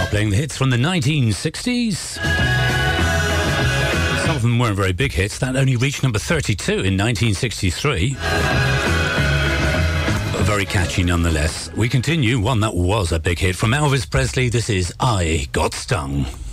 playing the hits from the 1960s. Some of them weren't very big hits. That only reached number 32 in 1963. But very catchy nonetheless. We continue, one that was a big hit from Elvis Presley. This is I Got Stung.